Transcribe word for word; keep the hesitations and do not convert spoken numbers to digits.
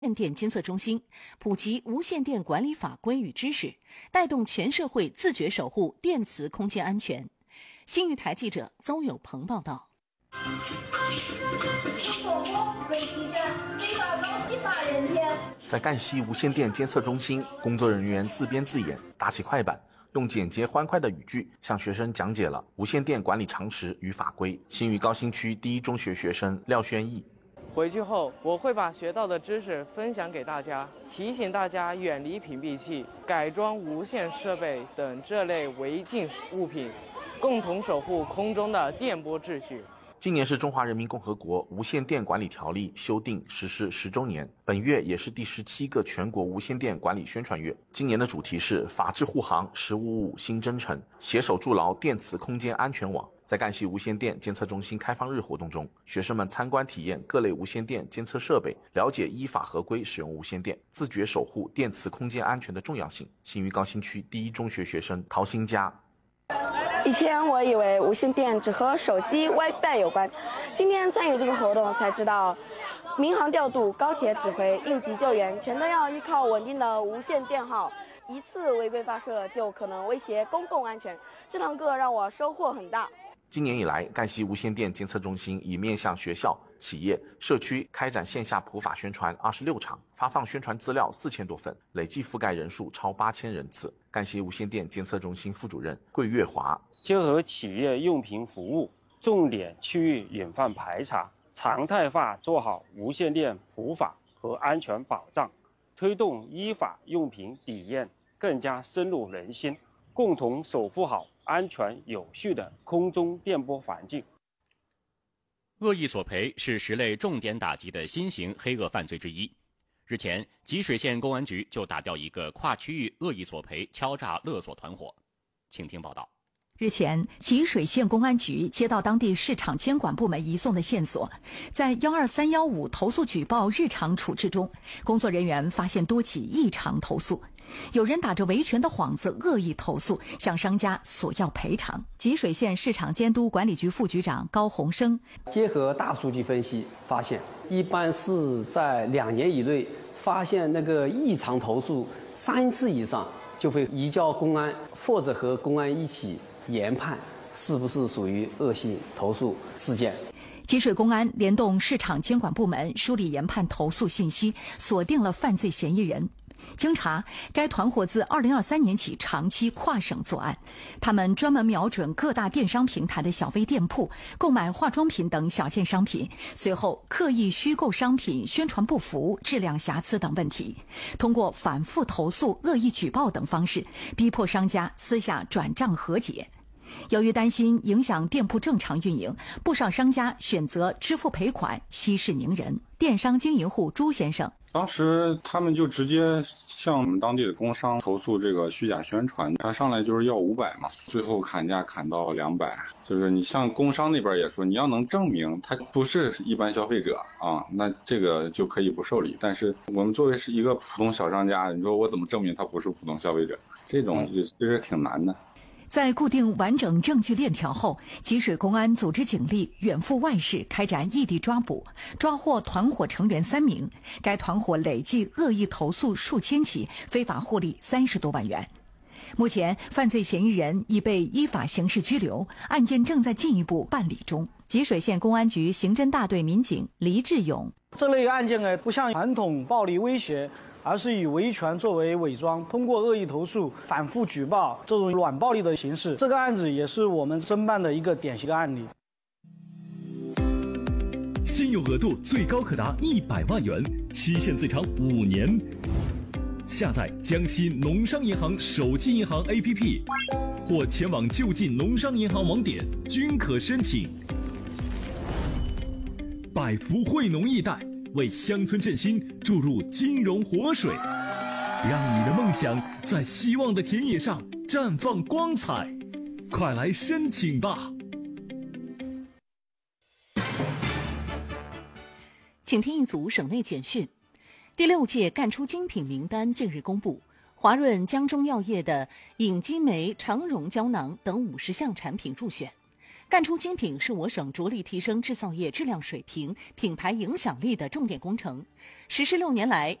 线电监测中心，普及无线电管理法规与知识，带动全社会自觉守护电磁空间安全。新余台记者邹有朋报道。 在赣西无线电监测中心，工作人员自编自演，打起快板，用简洁欢快的语句向学生讲解了无线电管理常识与法规。新余高新区第一中学学生廖轩毅， 回去后我会把学到的知识分享给大家，提醒大家远离屏蔽器、改装无线设备等这类违禁物品，共同守护空中的电波秩序。 今年是中华人民共和国无线电管理条例修订实施十周年，本月也是第十七个全国无线电管理宣传月。今年的主题是法治护航十五五新征程，携手筑牢电磁空间安全网。在赣西无线电监测中心开放日活动中，学生们参观体验各类无线电监测设备，了解依法合规使用无线电，自觉守护电磁空间安全的重要性。新余高新区第一中学学生陶新佳， 以前我以为无线电只和手机 WiFi 有关，今天参与这个活动才知道，民航调度、高铁指挥、应急救援全都要依靠稳定的无线电号，一次违规发射就可能威胁公共安全。这堂课让我收获很大。 今年以来，赣西无线电监测中心已面向学校、企业、社区开展线下普法宣传二十六场，发放宣传资料四千多份，累计覆盖人数超八千人次。赣西无线电监测中心副主任桂月华， 结合企业用品服务，重点区域隐患排查，常态化做好无线电普法和安全保障，推动依法用品理念更加深入人心，共同守护好安全有序的空中电波环境。 恶意索赔是十类重点打击的新型黑恶犯罪之一。日前，吉水县公安局就打掉一个跨区域恶意索赔敲诈勒索团伙。请听报道。 日前，吉水县公安局接到当地市场监管部门移送的线索，在幺二三幺五投诉举报日常处置中，工作人员发现多起异常投诉，有人打着维权的幌子恶意投诉，向商家索要赔偿。吉水县市场监督管理局副局长高洪生， 结合大数据分析，发现一般是在两年以内发现那个异常投诉三次以上，就会移交公安，或者和公安一起研判是不是属于恶性投诉事件。 吉水公安联动市场监管部门梳理研判投诉信息，锁定了犯罪嫌疑人。经查，该团伙自二零二三年起长期跨省作案，他们专门瞄准各大电商平台的小微店铺，购买化妆品等小件商品，随后刻意虚构商品宣传不符、质量瑕疵等问题，通过反复投诉、恶意举报等方式，逼迫商家私下转账和解。由于担心影响店铺正常运营，不少商家选择支付赔款，息事宁人。电商经营户朱先生， 当时他们就直接向我们当地的工商投诉这个虚假宣传，他上来就是要五百嘛，最后砍价砍到两百。就是你像工商那边也说，你要能证明他不是一般消费者啊，那这个就可以不受理。但是我们作为是一个普通小商家，你说我怎么证明他不是普通消费者？这种其实挺难的。 在固定完整证据链条后，吉水公安组织警力远赴外市开展异地抓捕，抓获团伙成员三名。该团伙累计恶意投诉数千起，非法获利三十多万元。目前，犯罪嫌疑人已被依法刑事拘留，案件正在进一步办理中。吉水县公安局刑侦大队民警黎志勇， 这类案件呢，不像传统暴力威胁，而是以维权作为伪装，通过恶意投诉、反复举报这种软暴力的形式。这个案子也是我们侦办的一个典型的案例。 现有额度最高可达一百万元，期限最长五年。下载江西农商银行手机银行 A P P， 或前往就近农商银行网点均可申请。百福惠农易贷，为乡村振兴注入金融活水，让你的梦想在希望的田野上绽放光彩。快来申请吧！ 请听一组省内简讯。第六届干出精品名单近日公布，华润江中药业的隐基酶肠溶胶囊等五十项产品入选。 赣冲精品是我省着力提升制造业质量水平、品牌影响力的重点工程。实施六年来，